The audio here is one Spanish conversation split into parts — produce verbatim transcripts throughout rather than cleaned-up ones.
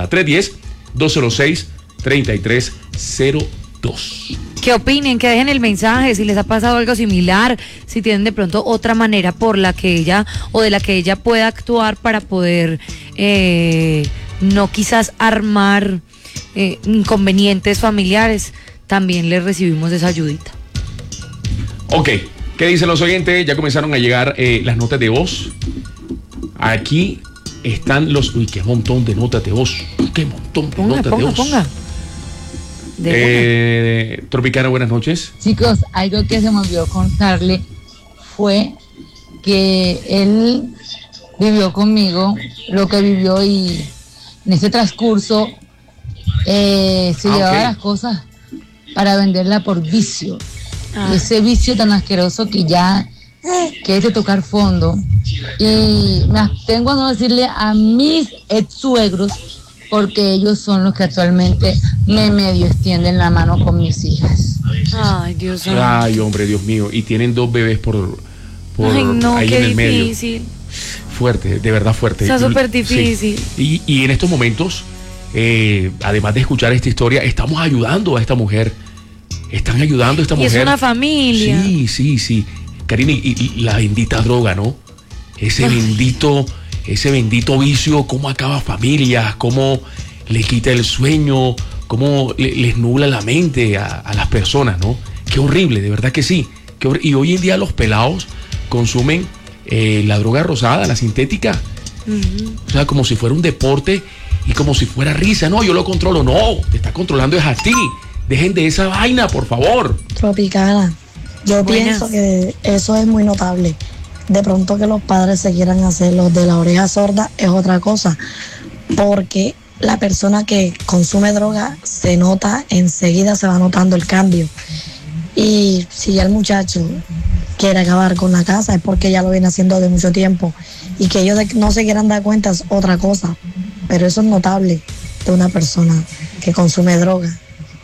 a tres uno cero, dos cero seis, tres tres cero dos. ¿Qué opinen? Que dejen el mensaje, si les ha pasado algo similar, si tienen de pronto otra manera por la que ella o de la que ella pueda actuar para poder eh, no quizás armar eh, inconvenientes familiares. También les recibimos esa ayudita. Ok, ¿qué dicen los oyentes? Ya comenzaron a llegar eh, las notas de voz. Aquí están los... Uy, qué montón de notas de voz. Qué montón de ponga, notas ponga, de voz. Ponga. Eh, Tropicana, buenas noches. Chicos, algo que se me olvidó contarle fue que él vivió conmigo lo que vivió y en ese transcurso eh, se ah, llevaba okay. las cosas para venderla por vicio. Ah. Ese vicio tan asqueroso que ya que es de tocar fondo. Y me abstengo a no decirle a mis ex suegros porque ellos son los que actualmente me medio extienden la mano con mis hijas. Ay, Dios mío. Ay, hombre, Dios mío. Y tienen dos bebés por, por Ay, no, ahí qué en el medio. difícil. Fuerte, de verdad fuerte. Está súper difícil. Sí. Y, y en estos momentos, eh, además de escuchar esta historia, estamos ayudando a esta mujer. Están ayudando a esta y mujer. Es una familia. Sí, sí, sí. Karina, y, y la bendita droga, ¿no? Ese Ay. bendito... Ese bendito vicio, cómo acaba familias, cómo le quita el sueño, cómo le, les nubla la mente a, a las personas, ¿no? Qué horrible, de verdad que sí. Qué y hoy en día los pelados consumen eh, la droga rosada, la sintética. Uh-huh. O sea, como si fuera un deporte y como si fuera risa. No, yo lo controlo. No, te está controlando es a ti. Dejen de esa vaina, por favor. Tropicana, yo Buenas. pienso que eso es muy notable. De pronto que los padres se quieran hacer los de la oreja sorda es otra cosa, porque la persona que consume droga se nota, enseguida se va notando el cambio. Y si ya el muchacho quiere acabar con la casa es porque ya lo viene haciendo de mucho tiempo, y que ellos no se quieran dar cuenta es otra cosa, pero eso es notable de una persona que consume droga.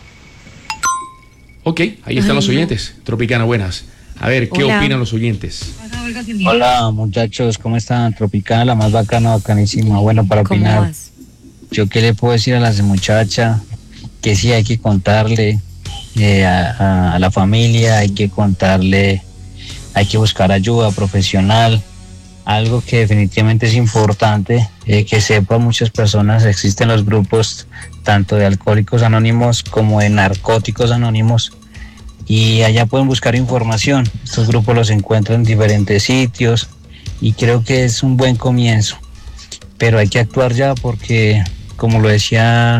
Ok, ahí están Ay, los oyentes. No. Tropicana, buenas. A ver, ¿qué Hola. opinan los oyentes? Hola muchachos, ¿cómo están? Tropicana, la más bacana, bacanísima. Bueno, para opinar, yo qué le puedo decir a las muchachas, que sí hay que contarle eh, a, a la familia, hay que contarle, hay que buscar ayuda profesional. Algo que definitivamente es importante, eh, que sepan muchas personas, existen los grupos tanto de alcohólicos anónimos como de narcóticos anónimos, y allá pueden buscar información. Estos grupos los encuentran en diferentes sitios y creo que es un buen comienzo, pero hay que actuar ya porque, como lo decía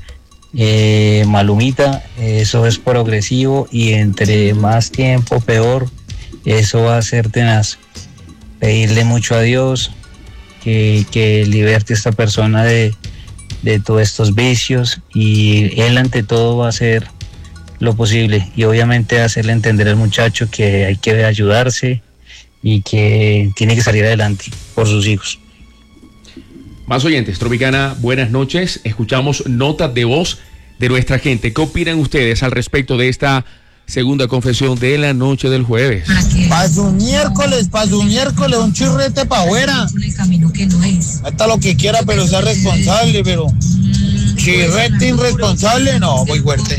eh, Malumita, eso es progresivo y entre más tiempo peor. Eso va a ser tenaz. Pedirle mucho a Dios que, que liberte a esta persona de, de todos estos vicios, y Él ante todo va a hacer lo posible y obviamente hacerle entender al muchacho que hay que ayudarse y que tiene que salir adelante por sus hijos. Más oyentes. Tropicana, buenas noches. Escuchamos notas de voz de nuestra gente. ¿Qué opinan ustedes al respecto de esta segunda confesión de la noche del jueves? Para su miércoles, para su miércoles, un chirrete para afuera. Ahí está lo que quiera, pero sea responsable, pero chirrete irresponsable, no, muy fuerte.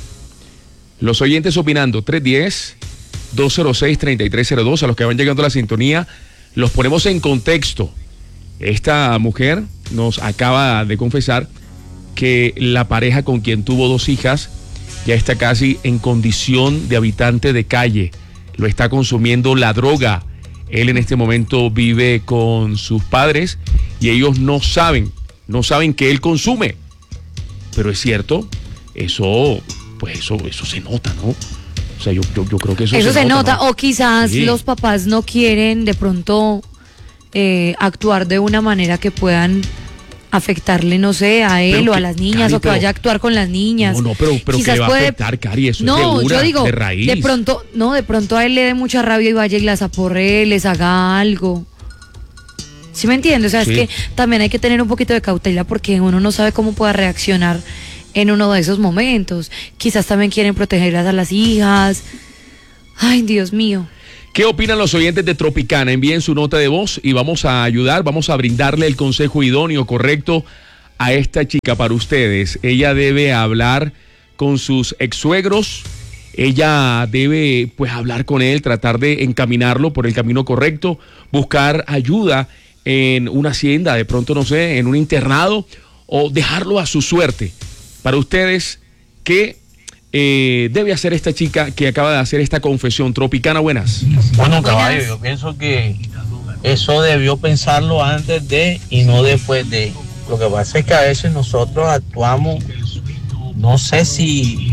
Los oyentes opinando, tres uno cero, dos cero seis, tres tres cero dos, a los que van llegando a la sintonía, los ponemos en contexto. Esta mujer nos acaba de confesar que la pareja con quien tuvo dos hijas ya está casi en condición de habitante de calle, lo está consumiendo la droga. Él en este momento vive con sus padres y ellos no saben, no saben que él consume. Pero es cierto, eso... pues eso, eso se nota, ¿no? O sea, yo, yo, yo creo que eso, eso se, se nota, nota, ¿no? O quizás sí. Los papás no quieren de pronto eh, actuar de una manera que puedan afectarle, no sé, a él pero o que, a las niñas, Cari, o que pero, vaya a actuar con las niñas. No, no, pero, pero quizás que le va puede, a afectar, Cari, eso no, es segura, yo digo, de raíz. De pronto, no, de pronto a él le dé mucha rabia y vaya y las aporre, les haga algo. ¿Sí me entiendes? O sea, sí. Es que también hay que tener un poquito de cautela porque uno no sabe cómo pueda reaccionar en uno de esos momentos. Quizás también quieren protegerlas a las hijas. Ay, Dios mío. ¿Qué opinan los oyentes de Tropicana? Envíen su nota de voz y vamos a ayudar, vamos a brindarle el consejo idóneo, correcto, a esta chica para ustedes? ¿Ella debe hablar con sus ex-suegros? ¿Ella debe pues hablar con él, tratar de encaminarlo por el camino correcto, buscar ayuda en una hacienda, de pronto no sé, en un internado, o dejarlo a su suerte? Para ustedes, ¿qué eh, debe hacer esta chica que acaba de hacer esta confesión? Tropicana, buenas. Bueno, caballo, yo pienso que eso debió pensarlo antes de y no después de. Lo que pasa es que a veces nosotros actuamos, no sé si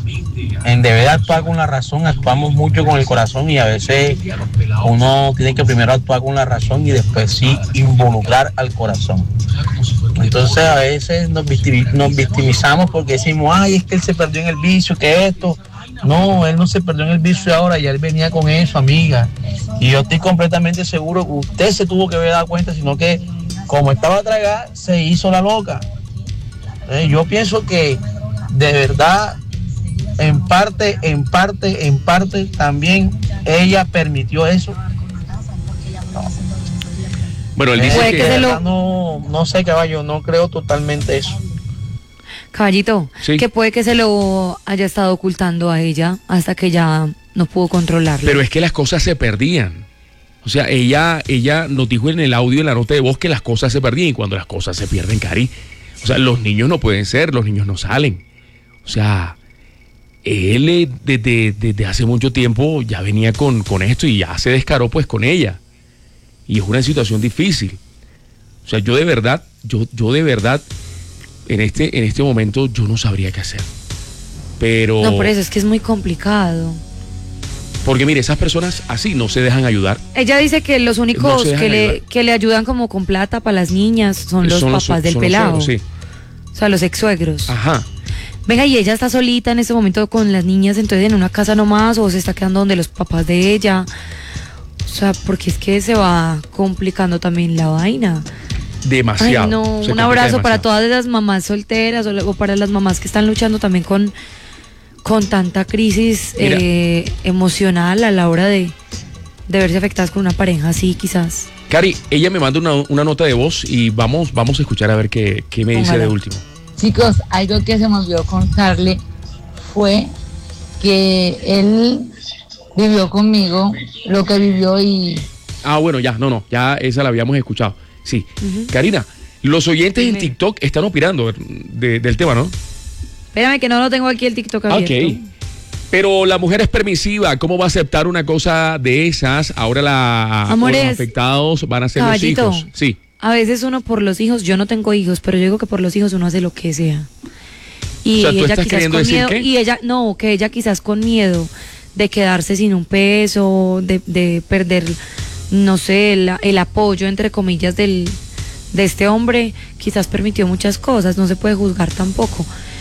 en deber de actuar con la razón, actuamos mucho con el corazón, y a veces uno tiene que primero actuar con la razón y después sí involucrar al corazón. Entonces a veces nos, victimi- nos victimizamos porque decimos, ay, es que él se perdió en el vicio, que esto. No, él no se perdió en el vicio ahora, ya él venía con eso, amiga. Y yo estoy completamente seguro que usted se tuvo que haber dado cuenta, sino que como estaba tragada, se hizo la loca. Eh, yo pienso que de verdad, en parte, en parte, en parte, también ella permitió eso. No. Bueno, él dice eh, que... que de verdad no, no sé, caballo, no creo totalmente eso. Caballito, Sí. que puede que se lo haya estado ocultando a ella hasta que ya no pudo controlarlo. Pero es que las cosas se perdían. O sea, ella, ella nos dijo en el audio, en la nota de voz, que las cosas se perdían. Y cuando las cosas se pierden, Cari, o sea, los niños no pueden ser, los niños no salen. O sea, él eh, desde, desde hace mucho tiempo ya venía con, con esto y ya se descaró pues con ella. Y es una situación difícil. O sea, yo de verdad, yo, yo de verdad, en este, en este momento yo no sabría qué hacer. Pero... No, por eso es que es muy complicado. Porque mire, esas personas así no se dejan ayudar. Ella dice que los No únicos se dejan que, le, ayudar. que le ayudan como con plata para las niñas son los Son papás los- del son los pelado. suegros, sí. O sea, los ex suegros. Ajá. Venga, y ella está solita en este momento con las niñas, entonces en una casa nomás, o se está quedando donde los papás de ella. O sea, porque es que se va complicando también la vaina. Demasiado. Ay, no, Se un complica abrazo para demasiado. todas esas mamás solteras o, o para las mamás que están luchando también con, con tanta crisis Mira. eh, emocional a la hora de, de verse afectadas con una pareja así, quizás. Cari, ella me manda una, una nota de voz y vamos, vamos a escuchar a ver qué, qué me dice Póngala. de último. Chicos, algo que se me olvidó contarle fue que él vivió conmigo lo que vivió y Ah, bueno, ya, no, no, ya esa la habíamos escuchado. Sí. Karina, los oyentes Dime. en TikTok están opinando de- del tema, ¿no? Espérame que no lo tengo aquí el TikTok abierto. Ok. Pero la mujer es permisiva, ¿cómo va a aceptar una cosa de esas? Ahora la, Amores, los afectados van a ser caballito. los hijos. Sí. A veces uno por los hijos, yo no tengo hijos, pero yo digo que por los hijos uno hace lo que sea. Y O sea, ¿tú ella estás quizás queriendo con decir miedo, qué? y ella, no, que ella quizás con miedo de quedarse sin un peso, de, de perder, no sé, el, el apoyo, entre comillas, del, de este hombre, quizás permitió muchas cosas, no se puede juzgar tampoco.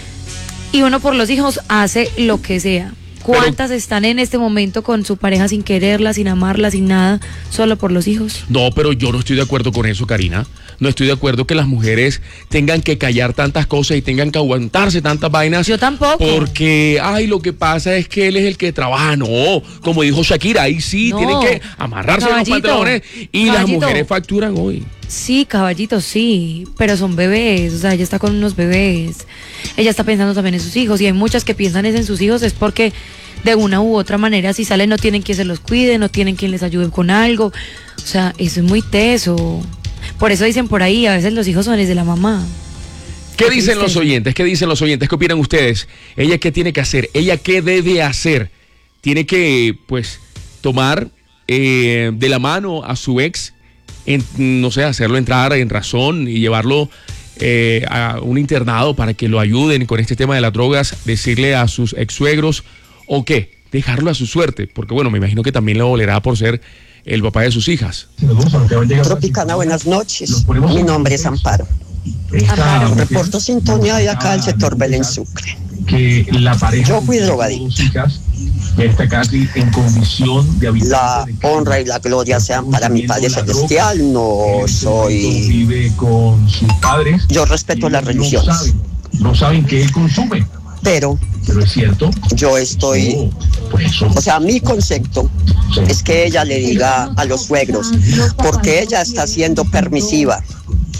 Y uno por los hijos hace lo que sea. ¿Cuántas están en este momento con su pareja sin quererla, sin amarla, sin nada, solo por los hijos? No, pero yo no estoy de acuerdo con eso, Karina. No estoy de acuerdo que las mujeres tengan que callar tantas cosas y tengan que aguantarse tantas vainas. Yo tampoco. Porque, ay, lo que pasa es que él es el que trabaja. No, como dijo Shakira, ahí sí No. tienen que amarrarse Caballito, los pantalones y las caballito. mujeres facturan hoy. Sí, caballito, sí, pero son bebés, o sea, ella está con unos bebés, ella está pensando también en sus hijos, y hay muchas que piensan es en sus hijos, es porque de una u otra manera si salen no tienen quien se los cuide, no tienen quien les ayude con algo, o sea, eso es muy teso, por eso dicen por ahí, a veces los hijos son es de la mamá. ¿Qué Qué dicen los tristeza. oyentes? ¿Qué dicen los oyentes? ¿Qué opinan ustedes? ¿Ella qué tiene que hacer? ¿Ella qué debe hacer? Tiene que, pues, tomar eh, de la mano a su ex, en, no sé, hacerlo entrar en razón y llevarlo eh, a un internado para que lo ayuden con este tema de las drogas, decirle a sus ex suegros, o qué, dejarlo a su suerte, porque bueno, me imagino que también lo olerá por ser el papá de sus hijas. Tropicana, buenas noches. Mi nombre es Amparo. Amparo. Reporto sintonía de acá del sector Belén Sucre. Que la pareja Yo fui drogadicta. ya está casi en condición de habitar. La honra y la gloria sean para mi Padre Celestial. No soy. Vive con sus padres. Yo respeto las religiones. No saben, no saben que él consume. Pero Pero es cierto. yo estoy. Oh, pues eso. O sea, mi concepto es que ella le diga a los suegros, porque ella está siendo permisiva.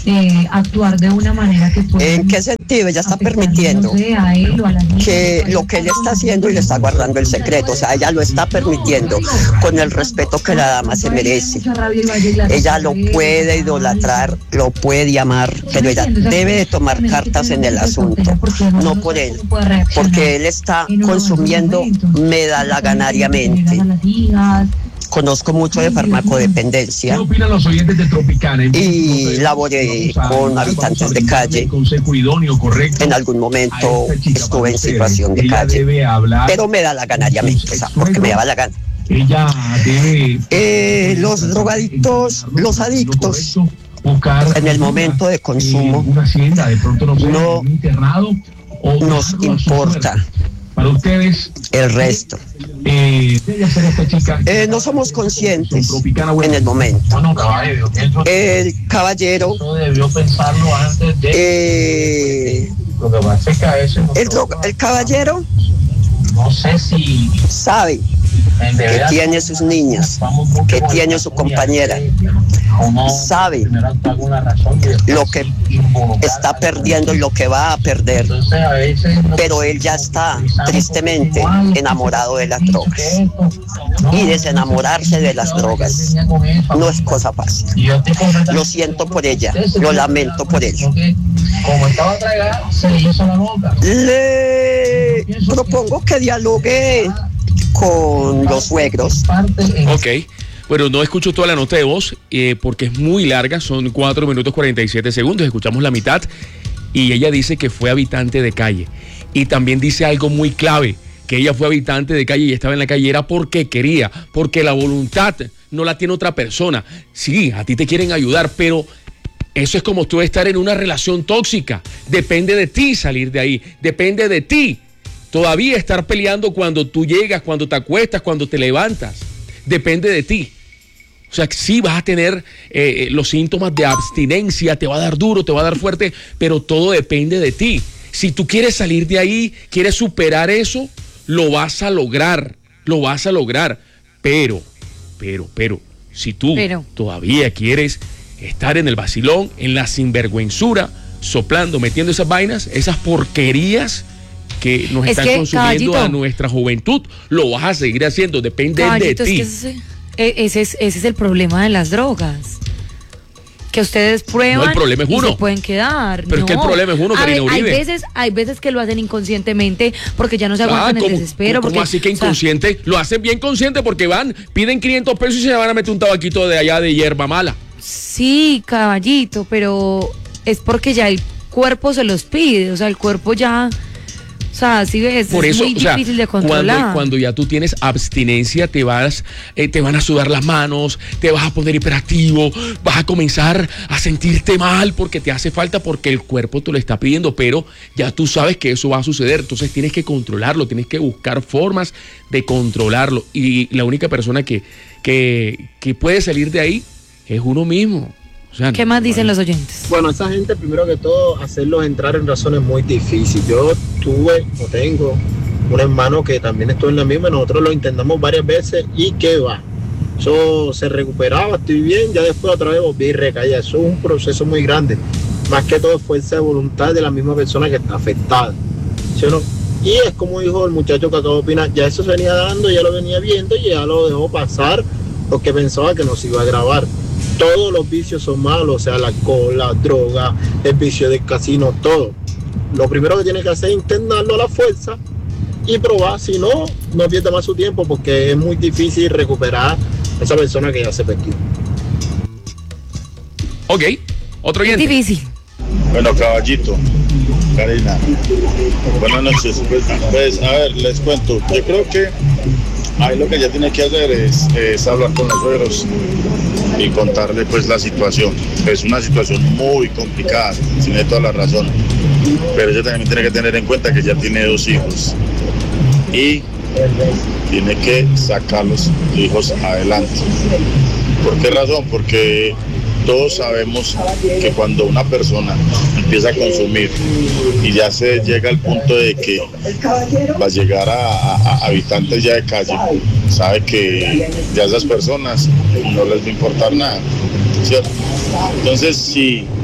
eh, actuar de una manera que pueda... ¿En qué sentido? Ella está permitiendo no sé, a él o a la niña, que lo que él está haciendo y le está guardando el secreto, o sea, ella lo está permitiendo con el respeto que la dama se merece. Ella lo puede idolatrar, lo puede amar, pero ella debe de tomar cartas en el asunto, no por él, porque él está consumiendo medallaganariamente. Conozco mucho de farmacodependencia. ¿Qué opinan los oyentes de Tropicana? Y laboré con habitantes de calle. En algún momento estuve en situación de calle, pero me da la ganariamente, o sea, porque me daba la gana. Ella debe... Eh, los drogadictos, los adictos, en el momento de consumo, no nos importa para ustedes el resto. Eh, eh, no somos conscientes en el momento. El caballero eh, el, el caballero no sé si sabe que tiene sus niñas, que tiene su compañera, sabe lo que está perdiendo y lo que va a perder, pero él ya está tristemente enamorado de las drogas, y desenamorarse de las drogas no es cosa fácil. Lo siento por ella, lo lamento por él. Le propongo que dialogue con los suegros. Ok, bueno, no escucho toda la nota de voz eh, porque es muy larga, son cuatro minutos cuarenta y siete segundos, escuchamos la mitad y ella dice que fue habitante de calle y también dice algo muy clave, que ella fue habitante de calle y estaba en la calle era porque quería, porque la voluntad no la tiene otra persona. Sí, a ti te quieren ayudar, pero eso es como tú estar en una relación tóxica, depende de ti salir de ahí, depende de ti. Todavía estar peleando cuando tú llegas, cuando te acuestas, cuando te levantas. Depende de ti. O sea, sí vas a tener eh, los síntomas de abstinencia, te va a dar duro, te va a dar fuerte, pero todo depende de ti. Si tú quieres salir de ahí, quieres superar eso, lo vas a lograr, lo vas a lograr. Pero, pero, pero, si tú pero. todavía quieres estar en el vacilón, en la sinvergüenzura, soplando, metiendo esas vainas, esas porquerías que nos es están que, consumiendo caballito, a nuestra juventud, lo vas a seguir haciendo, depende caballito, de ti. Es que ese, ese, es, ese es el problema de las drogas. Que ustedes prueban no, el problema es uno. Y se pueden quedar. Pero no. es que el problema es uno, Karina Uribe. Hay veces, hay veces que lo hacen inconscientemente porque ya no se aguantan ah, el desespero. ¿Cómo porque, así que inconsciente? O sea, lo hacen bien consciente porque van, piden quinientos pesos y se van a meter un tabaquito de allá de hierba mala. Sí, caballito, pero es porque ya el cuerpo se los pide. O sea, el cuerpo ya... O sea, sí ves, por eso, es muy o sea, difícil de controlar. Cuando, cuando ya tú tienes abstinencia, te vas, eh, te van a sudar las manos, te vas a poner hiperactivo, vas a comenzar a sentirte mal porque te hace falta, porque el cuerpo te lo está pidiendo, pero ya tú sabes que eso va a suceder, entonces tienes que controlarlo, tienes que buscar formas de controlarlo. Y la única persona que, que, que puede salir de ahí es uno mismo. O sea, ¿qué no, más dicen no, los oyentes? Bueno, esa gente, primero que todo, hacerlos entrar en razón es muy difícil. Yo tuve o tengo un hermano que también estuvo en la misma, nosotros lo intentamos varias veces y que va. Eso se recuperaba, estoy bien, ya después otra vez volví y recaía. Eso es un proceso muy grande. Más que todo es fuerza de voluntad de la misma persona que está afectada. ¿Sí o no? Y es como dijo el muchacho que acabo de opinar, ya eso se venía dando, ya lo venía viendo y ya lo dejó pasar porque pensaba que nos iba a grabar. Todos los vicios son malos, o sea, el alcohol, la droga, el vicio del casino, todo. Lo primero que tiene que hacer es internarlo a la fuerza y probar, si no, no pierda más su tiempo porque es muy difícil recuperar a esa persona que ya se perdió. Ok, otro oyente. Es difícil. Bueno, caballito, Karina, buenas noches. Pues, pues, a ver, les cuento. Yo creo que ahí lo que ella tiene que hacer es, es hablar con los suegros y contarle pues la situación. Es una situación muy complicada, tiene toda la razón, pero ella también tiene que tener en cuenta que ya tiene dos hijos y tiene que sacar los hijos adelante. ¿Por qué razón? Porque todos sabemos que cuando una persona empieza a consumir y ya se llega al punto de que va a llegar a, a, a habitantes ya de calle, sabe que ya esas personas no les va a importar nada, ¿cierto? Entonces, si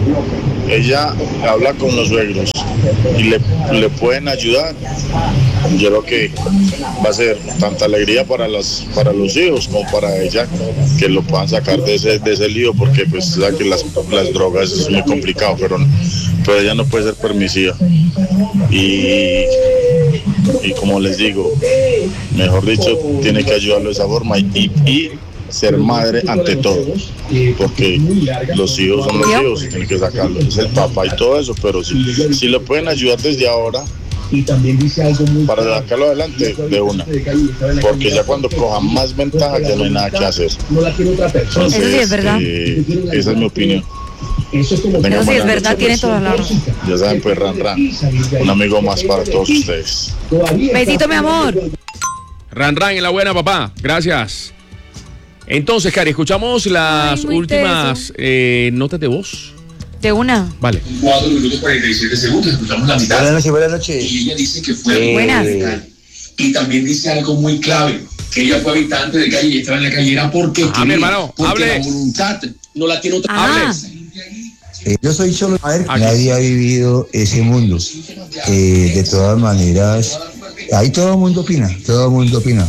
ella habla con los suegros y le, le pueden ayudar, yo creo que va a ser tanta alegría para las para los hijos como para ella, que lo puedan sacar de ese, de ese lío, porque pues sabe que las, las drogas es muy complicado, pero, pero ella no puede ser permisiva. Y, y como les digo, mejor dicho, tiene que ayudarlo de esa forma y, y, y ser madre ante todo, porque los hijos son los hijos y tienen que sacarlos, es el papá y todo eso, pero si, si lo pueden ayudar desde ahora para sacarlo adelante, de una, porque ya cuando cojan más ventaja ya no hay nada que hacer. Entonces, eso sí es verdad. Eh, esa es mi opinión. Eso sí es verdad, tiene toda la razón. Ya saben, pues Ran Ran, un amigo más para todos ustedes. Besito, mi amor. Ran Ran en la buena, papá, gracias. Entonces, Cari, escuchamos las Ay, últimas eh, notas de voz. De una. Vale. cuatro minutos cuarenta y siete segundos, escuchamos la mitad. Buenas noches, buenas noches. Y ella dice que fue Eh, Buenas. Y también dice algo muy clave, que ella fue habitante de calle y estaba en la calle, era porque Ah, mi hermano, porque hable. la voluntad no la tiene otra. Ah. Hable. Eh, yo soy solo a ver, Aquí. nadie ha vivido ese mundo. Eh, de todas maneras, ahí todo el mundo opina, todo el mundo opina.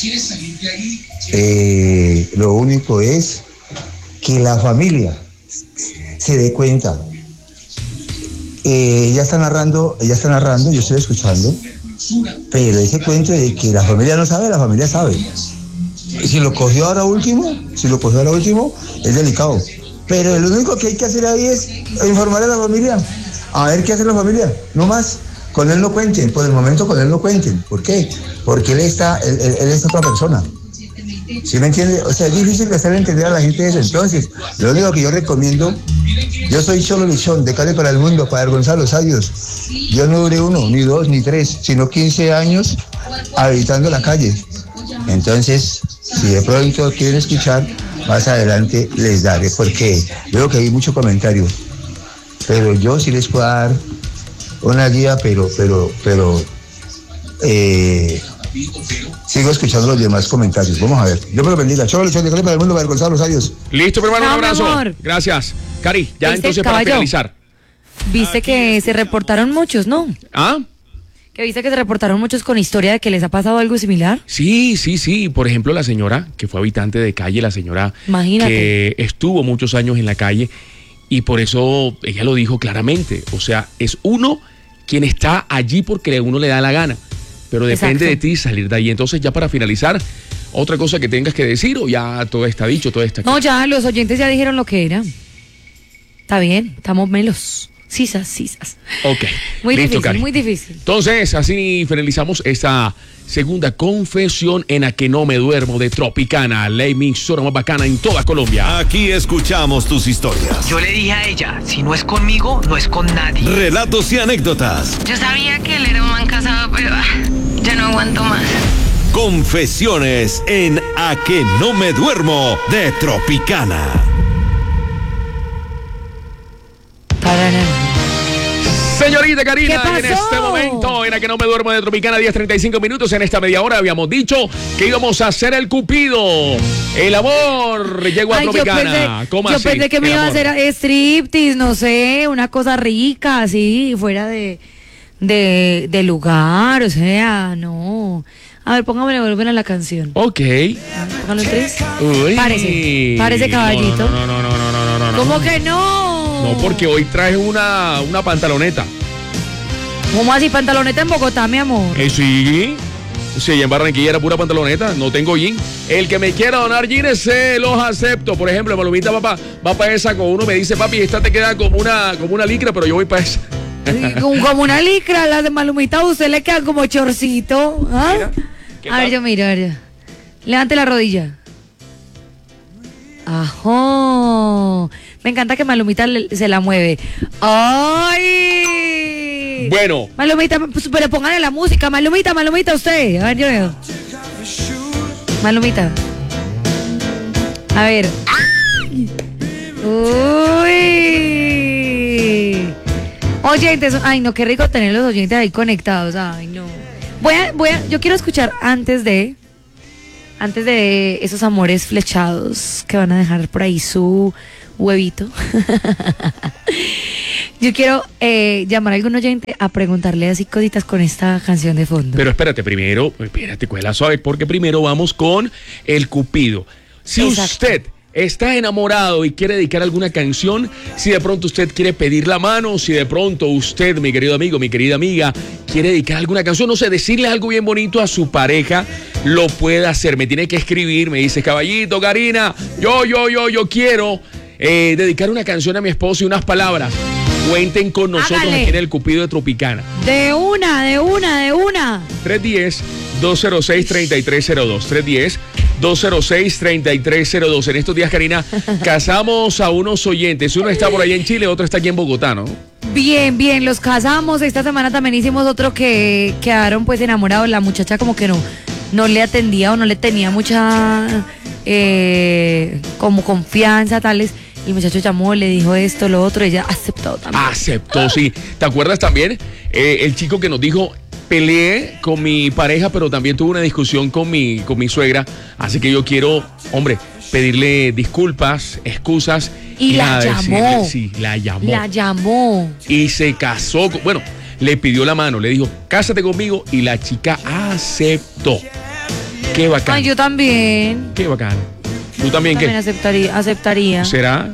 Eh, lo único es que la familia se dé cuenta. Eh, ella está narrando, ella está narrando, yo estoy escuchando, pero ese cuento de que la familia no sabe, la familia sabe. Y si lo cogió ahora último, si lo cogió ahora último, es delicado. Pero lo único que hay que hacer ahí es informar a la familia, a ver qué hace la familia, no más. Con él no cuenten, por el momento con él no cuenten. ¿Por qué? Porque él está, él, él, él es otra persona. ¿Sí me entiende? O sea, es difícil de hacerle entender a la gente eso. Entonces, lo único que yo recomiendo, yo soy Cholo Lichón, de Cali para el mundo, para Gonzalo Sayos. Yo no duré uno, ni dos, ni tres, sino quince años habitando la calle. Entonces, si de pronto quieren escuchar, más adelante les daré, porque veo que hay mucho comentario. Pero yo sí les puedo dar una guía, pero, pero, pero, eh, sigo escuchando los demás comentarios. Vamos a ver. Dios me lo bendiga. Cholo Lichón, de Cali para el mundo, para Gonzalo Sayos. Listo, mi hermano, un Chao, mi abrazo. amor. Gracias. Cari, ya ¿Viste, entonces para caballo? finalizar. Viste que se reportaron muchos, ¿no? ¿Ah? Que viste que se reportaron muchos con historia de que les ha pasado algo similar. Sí, sí, sí. Por ejemplo, la señora que fue habitante de calle, la señora Imagínate. que estuvo muchos años en la calle y por eso ella lo dijo claramente. O sea, es uno quien está allí porque uno le da la gana, pero depende Exacto. de ti salir de ahí. Entonces, ya para finalizar, otra cosa que tengas que decir o ya todo está dicho, todo está No, ya los oyentes ya dijeron lo que era. Está bien, estamos melos. Sisas, sisas. Ok. Muy Listo, difícil, Cari. muy difícil. Entonces, así finalizamos esta segunda confesión en A Que No Me Duermo de Tropicana, la emisora más bacana en toda Colombia. Aquí escuchamos tus historias. Yo le dije a ella, si no es conmigo, no es con nadie. Relatos y anécdotas. Yo sabía que él era un man casado, pero ah, ya no aguanto más. Confesiones en A Que No Me Duermo de Tropicana. Señorita Karina, ¿Qué en pasó? este momento, en A Que No Me Duermo de Tropicana, diez treinta y cinco minutos. En esta media hora habíamos dicho que íbamos a hacer el cupido. El amor llegó a Ay, yo Tropicana. pensé, ¿Cómo yo así? pensé que me El iba a amor. hacer striptease, no sé, una cosa rica, así, fuera de, de, de lugar, o sea, no. A ver, póngame, vuelven a la canción. Ok. Póngalo en tres. Uy. Parece, parece caballito. No, no, no, no, no, no, no, no. ¿Cómo que no? No, porque hoy traje una, una pantaloneta. ¿Cómo así, pantaloneta en Bogotá, mi amor? Eh, sí. Sí, en Barranquilla era pura pantaloneta, no tengo jean. El que me quiera donar jeans, se los acepto. Por ejemplo, Malumita, papá, va para esa con uno, me dice, papi, esta te queda como una, como una licra, pero yo voy para esa. Como, como una licra, las de Malumita, a usted le quedan como chorcito. ¿Ah? A ver, yo miro, a ver. yo. Levante la rodilla. Ajo. Me encanta que Malumita le- se la mueve. ¡Ay! Bueno. Malumita, pues, pero póngale la música. Malumita, Malumita, usted. A ver, yo veo. Malumita. A ver. ¡Ay! ¡Uy! Oyentes, ay no, qué rico tener los oyentes ahí conectados. Ay, no. Voy a, voy a, yo quiero escuchar antes de antes de esos amores flechados que van a dejar por ahí su huevito, yo quiero eh, llamar a algún oyente a preguntarle así cositas con esta canción de fondo. Pero espérate, primero, espérate, cuela suave, porque primero vamos con el Cupido. Si Exacto. usted está enamorado y quiere dedicar alguna canción, si de pronto usted quiere pedir la mano, si de pronto usted, mi querido amigo, mi querida amiga, quiere dedicar alguna canción, no sé, decirle algo bien bonito a su pareja, lo puede hacer. Me tiene que escribir, me dice, caballito, Karina, yo, yo, yo, yo quiero eh, dedicar una canción a mi esposo y unas palabras. Cuenten con nosotros Hágale. Aquí en el Cupido de Tropicana. De una, de una, de una. tres uno cero, dos cero seis, tres tres cero dos. tres uno cero, dos cero seis, tres tres cero dos. En estos días, Karina, casamos a unos oyentes. Uno está por allá en Chile, otro está aquí en Bogotá, ¿no? Bien, bien, los casamos. Esta semana también hicimos otro que quedaron pues enamorados. La muchacha como que no, no le atendía o no le tenía mucha eh, como confianza, tales. El muchacho llamó, le dijo esto, lo otro, ella aceptó también. Aceptó, sí. ¿Te acuerdas también? Eh, el chico que nos dijo, peleé con mi pareja, pero también tuve una discusión con mi, con mi suegra, así que yo quiero, hombre, pedirle disculpas, excusas. Y, y la llamó. Decirle, sí, la llamó. La llamó. Y se casó, con, bueno, le pidió la mano, le dijo, cásate conmigo, y la chica aceptó. Qué bacán. Ay, yo también. Qué bacán. ¿Tú también, también qué? aceptaría, aceptaría. ¿Será?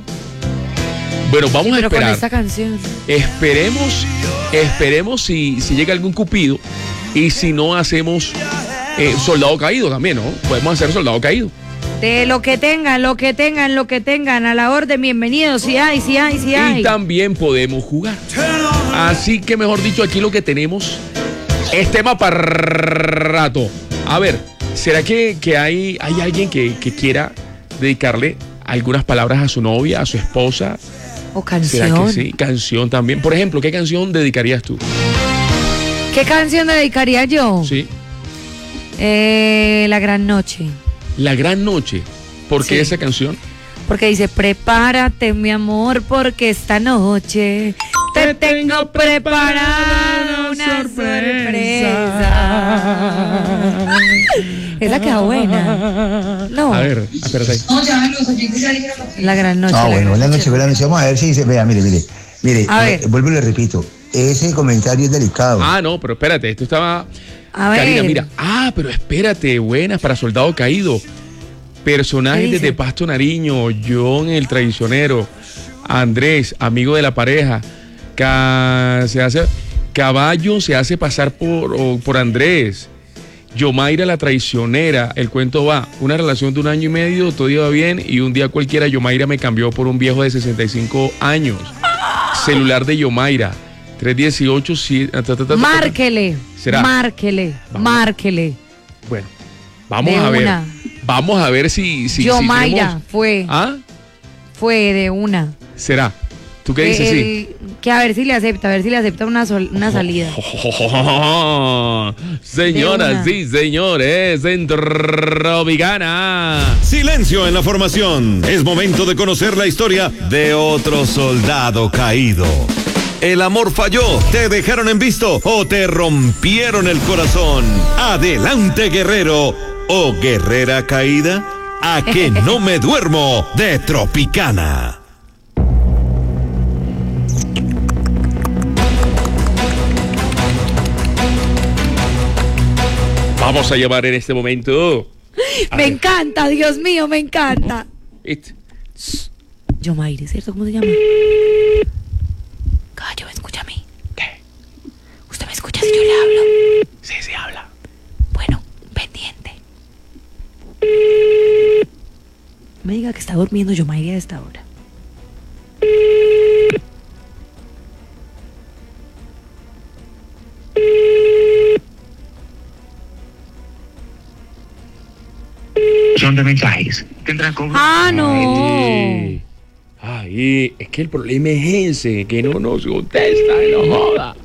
Bueno, vamos sí, a pero esperar. Con esta canción. Esperemos, esperemos si, si llega algún Cupido y si no hacemos eh, Soldado Caído también, ¿no? Podemos hacer Soldado Caído. De lo que tengan, lo que tengan, lo que tengan, a la orden, bienvenidos, si hay, si hay, si hay. Y también podemos jugar. Así que, mejor dicho, aquí lo que tenemos es tema para rato. A ver, ¿será que, que hay, hay alguien que, que quiera dedicarle algunas palabras a su novia, a su esposa? O canción. ¿Será que sí? Canción también. Por ejemplo, ¿qué canción dedicarías tú? ¿Qué canción dedicaría yo? Sí. Eh, La Gran Noche. La Gran Noche. ¿Por qué sí. esa canción? Porque dice, prepárate, mi amor, porque esta noche te tengo preparada una sorpresa. Esa queda buena. No. A ver, espérate ahí. La Gran Noche. Ah, la bueno, gran buenas noche. noches, buenas noches. Vamos a ver si dice, vea, mire, mire, mire, A ver. eh, vuelvo y le repito, ese comentario es delicado. Ah, no, pero espérate, esto estaba... A ver. Karina, mira, ah, pero espérate, buenas para Soldado Caído. Personajes desde Pasto Nariño, John el traicionero, Andrés, amigo de la pareja, Ca- se hace, Caballo se hace pasar por, o, por Andrés, Yomaira la traicionera, el cuento va, una relación de un año y medio, todo iba bien y un día cualquiera Yomaira me cambió por un viejo de sesenta y cinco años. Celular de Yomaira, tres dieciocho, sí, ta, ta, ta, ta, Márquele, ¿será? márquele, Vamos. márquele. Bueno, vamos De a ver. una. Vamos a ver si... si Yomaira si tenemos... fue. ¿Ah? Fue de una. ¿Será? ¿Tú qué dices? El- Sí. Que a ver si le acepta, a ver si le acepta una, sol- una salida. Señoras y señores, en Tropicana. Silencio en la formación. Es momento de conocer la historia de otro soldado caído. El amor falló, te dejaron en visto o te rompieron el corazón. Adelante, guerrero o guerrera caída. A que no me duermo de Tropicana. Vamos a llamar en este momento. A Me ver. encanta, Dios mío, me encanta. It. Yomaire, ¿cierto? ¿Cómo se llama? Gallo, ¿me escucha a mí? ¿Qué? ¿Usted me escucha si yo le hablo? Sí, sí, habla. Bueno, pendiente. Me diga que está durmiendo Yomaire a esta hora. Son de mensajes. Tendrán como... ¡Ah, no! Ay, ay, es que el problema es ese, que no nos contesta, no joda.